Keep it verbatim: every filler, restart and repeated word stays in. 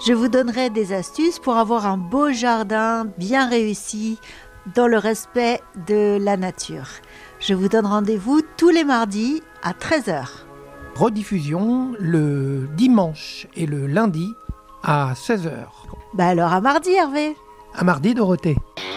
Je vous donnerai des astuces pour avoir un beau jardin bien réussi dans le respect de la nature. Je vous donne rendez-vous tous les mardis à treize heures. Rediffusion le dimanche et le lundi à seize heures. Bah alors à mardi Hervé. À mardi Dorothée.